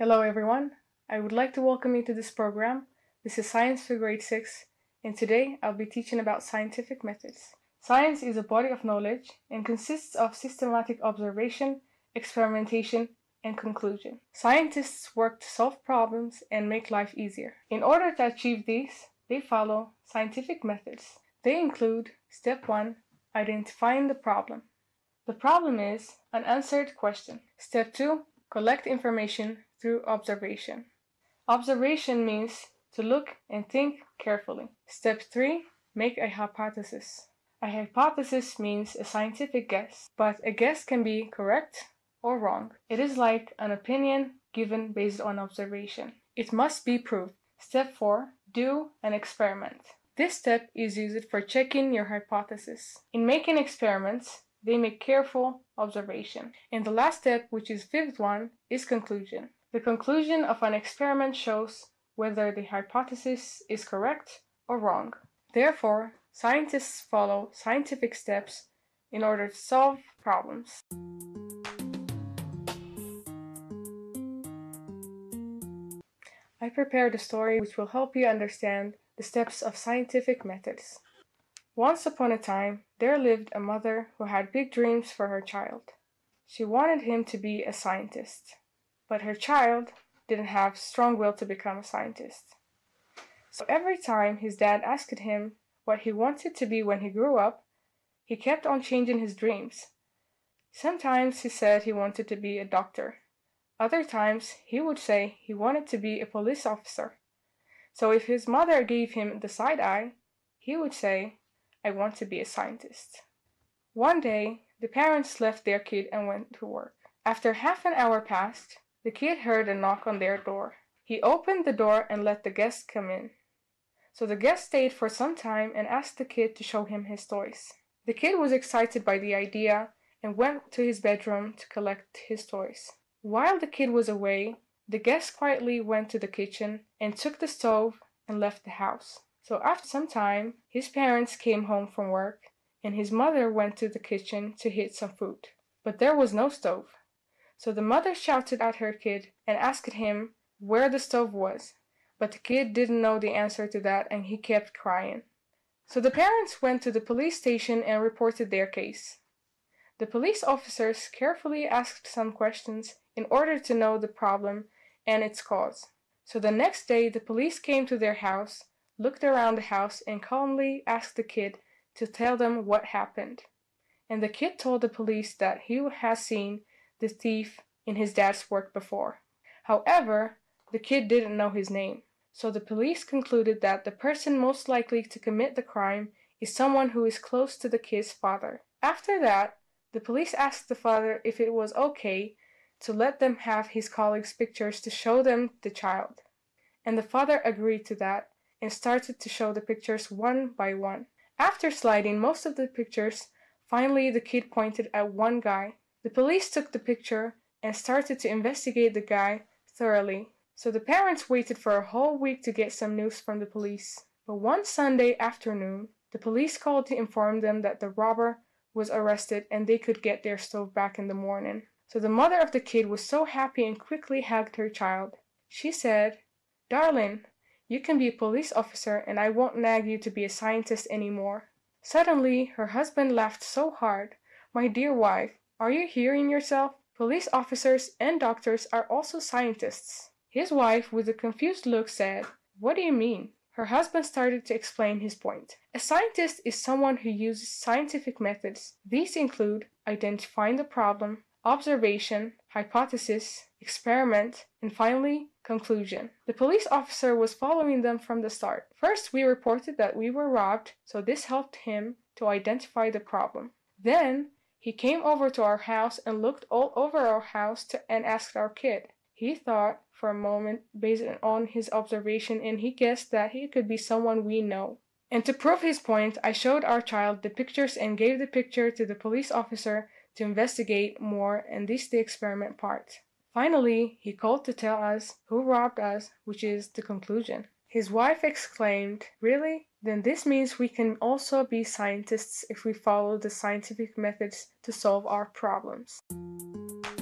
Hello everyone, I would like to welcome you to this program. This is Science for Grade 6, and today I'll be teaching about scientific methods. Science is a body of knowledge and consists of systematic observation, experimentation, and conclusion. Scientists work to solve problems and make life easier. In order to achieve these, they follow scientific methods. They include Step 1, identifying the problem. The problem is an unanswered question. Step 2, collect information through observation. Observation means to look and think carefully. Step 3, make a hypothesis. A hypothesis means a scientific guess, but a guess can be correct or wrong. It is like an opinion given based on observation. It must be proved. Step 4, do an experiment. This step is used for checking your hypothesis. In making experiments, they make careful observation. And the last step, which is fifth one, is conclusion. The conclusion of an experiment shows whether the hypothesis is correct or wrong. Therefore, scientists follow scientific steps in order to solve problems. I prepared a story which will help you understand the steps of scientific methods. Once upon a time, there lived a mother who had big dreams for her child. She wanted him to be a scientist, but her child didn't have strong will to become a scientist. So every time his dad asked him what he wanted to be when he grew up, he kept on changing his dreams. Sometimes he said he wanted to be a doctor. Other times he would say he wanted to be a police officer. So if his mother gave him the side eye, he would say, "I want to be a scientist." One day, the parents left their kid and went to work. After half an hour passed, the kid heard a knock on their door. He opened the door and let the guest come in. So the guest stayed for some time and asked the kid to show him his toys. The kid was excited by the idea and went to his bedroom to collect his toys. While the kid was away, the guest quietly went to the kitchen and took the stove and left the house. So after some time, his parents came home from work and his mother went to the kitchen to heat some food. But there was no stove. So the mother shouted at her kid and asked him where the stove was. But the kid didn't know the answer to that and he kept crying. So the parents went to the police station and reported their case. The police officers carefully asked some questions in order to know the problem and its cause. So the next day, the police came to their house, looked around the house, and calmly asked the kid to tell them what happened. And the kid told the police that he has seen the thief in his dad's work before. However, the kid didn't know his name. So the police concluded that the person most likely to commit the crime is someone who is close to the kid's father. After that, the police asked the father if it was okay to let them have his colleagues' pictures to show them the child. And the father agreed to that and started to show the pictures one by one. After sliding most of the pictures, finally the kid pointed at one guy. The police took the picture and started to investigate the guy thoroughly. So the parents waited for a whole week to get some news from the police. But one Sunday afternoon, the police called to inform them that the robber was arrested and they could get their stove back in the morning. So the mother of the kid was so happy and quickly hugged her child. She said, "Darling, you can be a police officer and I won't nag you to be a scientist anymore." Suddenly, her husband laughed so hard. "My dear wife, are you hearing yourself? Police officers and doctors are also scientists." His wife, with a confused look, said, "What do you mean?" Her husband started to explain his point. A scientist is someone who uses scientific methods. These include identifying the problem, observation, hypothesis, experiment, and finally, conclusion. The police officer was following them from the start. First, we reported that we were robbed, so this helped him to identify the problem. Then, he came over to our house and looked all over our house and asked our kid. He thought for a moment based on his observation and he guessed that he could be someone we know. And to prove his point, I showed our child the pictures and gave the picture to the police officer to investigate more, and this is the experiment part. Finally, he called to tell us who robbed us, which is the conclusion. His wife exclaimed, "Really? Then this means we can also be scientists if we follow the scientific methods to solve our problems."